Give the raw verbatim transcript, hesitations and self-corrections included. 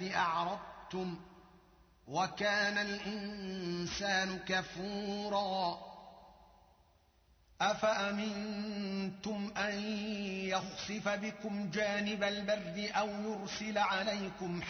أعرضتم وكان الإنسان كفورا أفأمنتم أن يخسف بكم جانب البر أو يرسل عليكم